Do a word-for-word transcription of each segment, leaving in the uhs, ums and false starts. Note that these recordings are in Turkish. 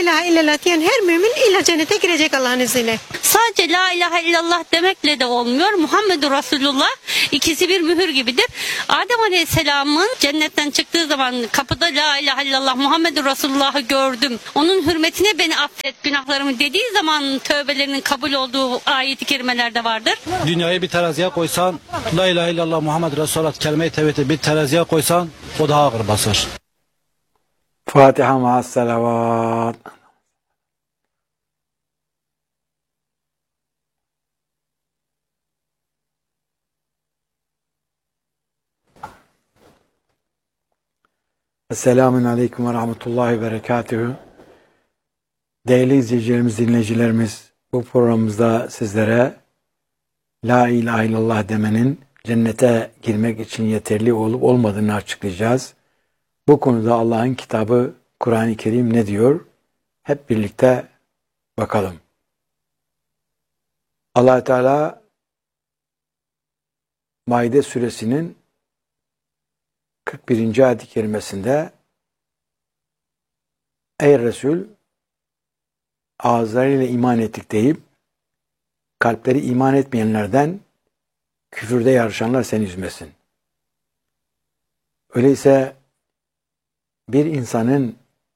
ilahe illallah diyen her mümin illa cennete girecek Allah'ın izniyle. Sadece la ilahe illallah demekle de olmuyor. Muhammedur Resulullah, ikisi bir mühür gibidir. Adem Aleyhisselam'ın cennetten çıktığı zaman kapıda la ilahe illallah Muhammedur Resulullah'ı gördüm, onun hürmetine beni affet günahlarımı dediği zaman tövbelerinin kabul olduğu ayet-i kerimelerde vardır. Dünyayı bir teraziye koysan, la ilahe illallah Muhammed Resulullah kelime-i tevhidi bir teraziye koysan o daha ağır basar. Fatiha ma'as salavat. Esselamun Aleyküm ve Rahmetullahi ve Berekatühü. Değerli izleyicilerimiz, dinleyicilerimiz, bu programımızda sizlere La ilahe illallah demenin cennete girmek için yeterli olup olmadığını açıklayacağız. Bu konuda Allah'ın kitabı Kur'an-ı Kerim ne diyor? Hep birlikte bakalım. Allah Teala Maide suresinin kırk birinci ayet-i kerimesinde ey Resul ağızlarıyla iman ettik deyip kalpleri iman etmeyenlerden küfürde yarışanlar seni üzmesin. Öyleyse bir insanın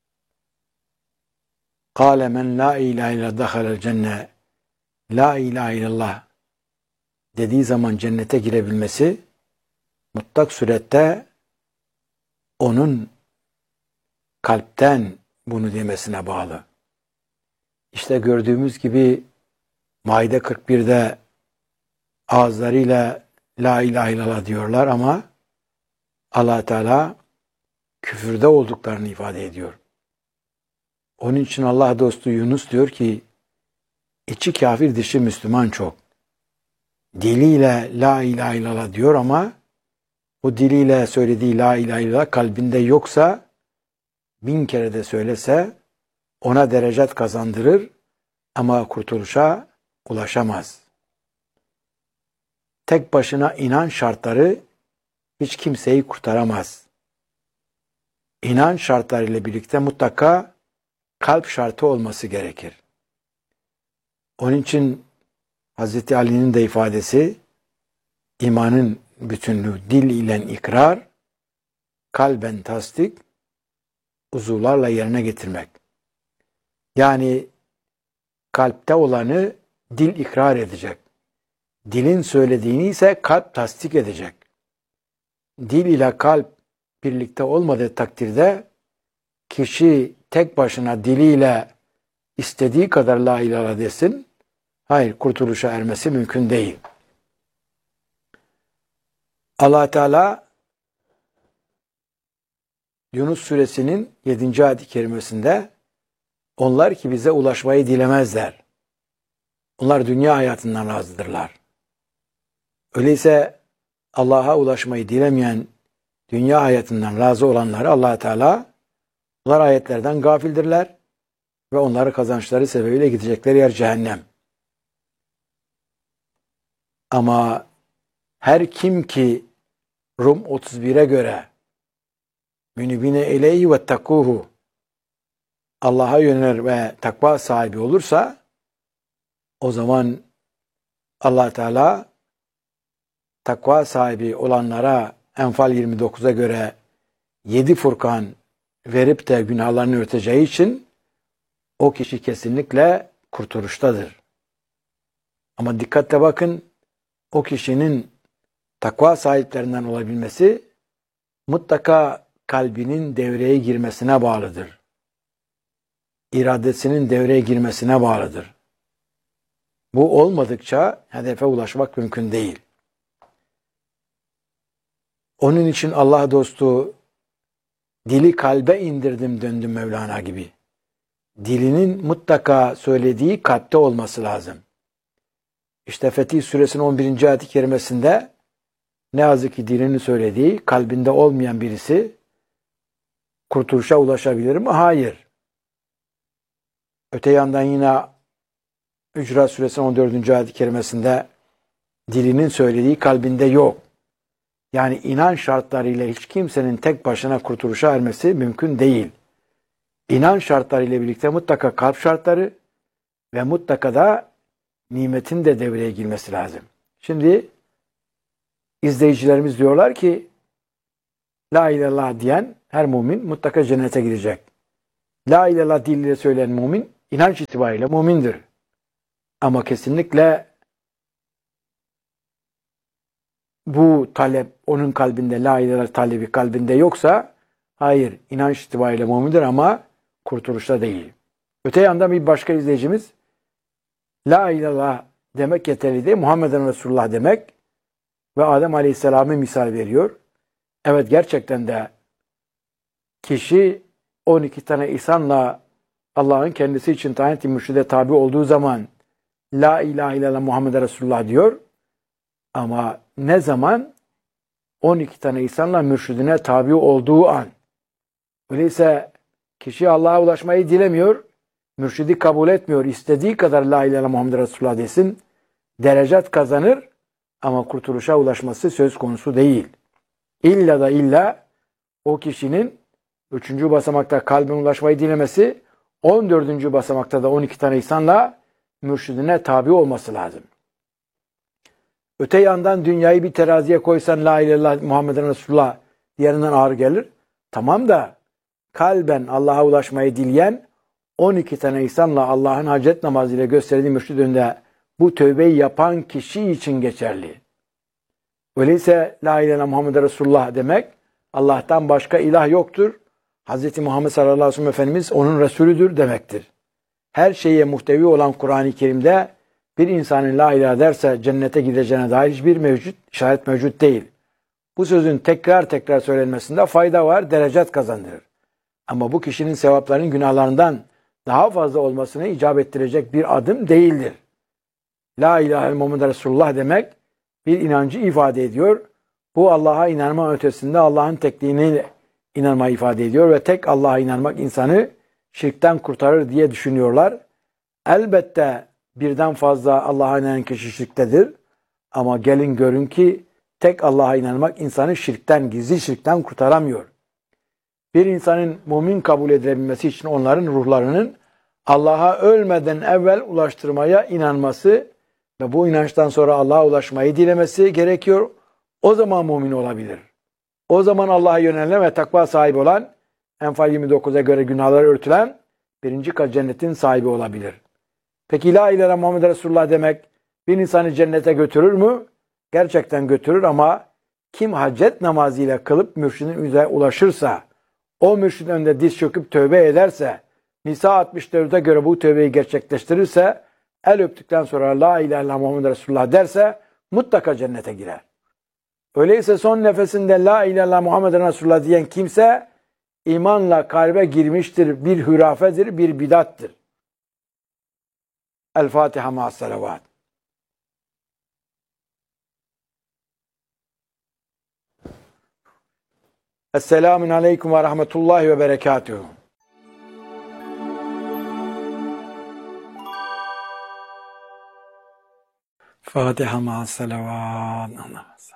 قَالَ مَنْ لَا اِلَٰهِ اِلَّا دَخَلَ الْجَنَّةِ La ilahe illallah dediği zaman cennete girebilmesi mutlak surette onun kalpten bunu demesine bağlı. İşte gördüğümüz gibi Maide kırk birde ağızlarıyla la ilahe illallah diyorlar ama Allah Teala küfürde olduklarını ifade ediyor. Onun için Allah dostu Yunus diyor ki içi kafir dışı Müslüman çok. Diliyle la ilahe illallah diyor ama o diliyle söylediği la ilahe illallah kalbinde yoksa bin kere de söylese ona derecat kazandırır ama kurtuluşa ulaşamaz. Tek başına inan şartları hiç kimseyi kurtaramaz. İnan şartlarıyla birlikte mutlaka kalp şartı olması gerekir. Onun için Hazreti Ali'nin de ifadesi imanın bütünlüğü dil ile ikrar, kalben tasdik, uzuvlarla yerine getirmek. Yani kalpte olanı dil ikrar edecek. Dilin söylediğini ise kalp tasdik edecek. Dil ile kalp birlikte olmadığı takdirde kişi tek başına diliyle istediği kadar la ilahe illallah desin, hayır kurtuluşa ermesi mümkün değil. Allah Teala Yunus suresinin yedinci ayet-i kerimesinde onlar ki bize ulaşmayı dilemezler. Onlar dünya hayatından razıdırlar. Öyleyse Allah'a ulaşmayı dilemeyen dünya hayatından razı olanları Allah Teala onlar ayetlerden gafildirler ve onları kazançları sebebiyle gidecekleri yer cehennem. Ama her kim ki Rum otuz bire göre münibine ileyhi ve takuhu Allah'a yönelir ve takva sahibi olursa o zaman Allah Teala takva sahibi olanlara Enfal yirmi dokuza göre yedi Furkan verip de günahlarını örteceği için o kişi kesinlikle kurtuluştadır. Ama dikkatle bakın, o kişinin takva sahiplerinden olabilmesi mutlaka kalbinin devreye girmesine bağlıdır. İradesinin devreye girmesine bağlıdır. Bu olmadıkça hedefe ulaşmak mümkün değil. Onun için Allah dostu dili kalbe indirdim döndüm Mevlana gibi. Dilinin mutlaka söylediği kalpte olması lazım. İşte Fetih Suresinin on birinci ayet-i kerimesinde ne yazık ki dilinin söylediği kalbinde olmayan birisi kurtuluşa ulaşabilir mi? Hayır. Öte yandan yine Hücurat Suresinin on dördüncü ayet-i kerimesinde dilinin söylediği kalbinde yok. Yani inan şartlarıyla hiç kimsenin tek başına kurtuluşa ermesi mümkün değil. İnan şartları ile birlikte mutlaka kalp şartları ve mutlaka da nimetin de devreye girmesi lazım. Şimdi izleyicilerimiz diyorlar ki La ilahe illallah diyen her mümin mutlaka cennete girecek. La ilahe illallah diliyle söyleyen mümin inanç itibariyle mümindir. Ama kesinlikle bu talep onun kalbinde, la ilahe illallah talebi kalbinde yoksa hayır, inanç itibariyle mümindir ama kurtuluşta değil. Öte yandan bir başka izleyicimiz la ilahe illallah demek yeterli değil, Muhammeden Resulullah demek ve Adem Aleyhisselam'ı misal veriyor. Evet, gerçekten de kişi on iki tane ihsanla Allah'ın kendisi için tayin ettiği mürşide tabi olduğu zaman la ilahe illallah Muhammed Resulullah diyor. Ama ne zaman? on iki tane ihsanla mürşidine tabi olduğu an. Öyleyse kişi Allah'a ulaşmayı dilemiyor, mürşidi kabul etmiyor. İstediği kadar la ilahe illallah Muhammed Resulullah desin, derecat kazanır ama kurtuluşa ulaşması söz konusu değil. İlla da illa o kişinin üçüncü basamakta kalbine ulaşmayı dilemesi, on dördüncü basamakta da on iki tane ihsanla mürşidine tabi olması lazım. Öte yandan dünyayı bir teraziye koysan la ilahe illallah Muhammeden Resulullah diğerinden ağır gelir. Tamam da kalben Allah'a ulaşmayı dileyen on iki tane ihsanla Allah'ın hacet namazıyla gösterdiği mürşid önünde bu tövbeyi yapan kişi için geçerli. Öyleyse la ilahe illallah Muhammed Resulullah demek Allah'tan başka ilah yoktur. Hz. Muhammed sallallahu aleyhi ve sellem Efendimiz onun Resulüdür demektir. Her şeye muhtevi olan Kur'an-ı Kerim'de bir insanın la ilahe derse cennete gideceğine dair hiçbir mevcut, işaret mevcut değil. Bu sözün tekrar tekrar söylenmesinde fayda var, derecat kazandırır. Ama bu kişinin sevaplarının günahlarından daha fazla olmasını icap ettirecek bir adım değildir. La ilahe illallah Resulullah demek bir inancı ifade ediyor. Bu Allah'a inanma ötesinde Allah'ın tekliğine inanmayı ifade ediyor ve tek Allah'a inanmak insanı şirkten kurtarır diye düşünüyorlar. Elbette birden fazla Allah'a inanan kişi şirktedir. Ama gelin görün ki tek Allah'a inanmak insanı şirkten, gizli şirkten kurtaramıyor. Bir insanın mümin kabul edilebilmesi için onların ruhlarının Allah'a ölmeden evvel ulaştırmaya inanması ve bu inançtan sonra Allah'a ulaşmayı dilemesi gerekiyor. O zaman mümin olabilir. O zaman Allah'a yönelen ve takva sahibi olan, Enfal yirmi dokuza göre günahları örtülen birinci kat cennetin sahibi olabilir. Peki la ilahe illallah Muhammed Resulullah demek bir insanı cennete götürür mü? Gerçekten götürür ama kim hacet namazıyla kılıp mürşidin üzerine ulaşırsa, o mürşidin önünde diz çöküp tövbe ederse, Nisa altmış dörde göre bu tövbeyi gerçekleştirirse, el öptükten sonra la ilahe illallah Muhammed Resulullah derse mutlaka cennete girer. Öyleyse son nefesinde la ilahe illallah Muhammed Resulullah diyen kimse imanla kalbe girmiştir, bir hürafedir, bir bidattır. El Fatiha ma'as salavat. Esselamun aleyküm ve rahmetullahi ve berekatuhu. Fatiha ma'as salavat.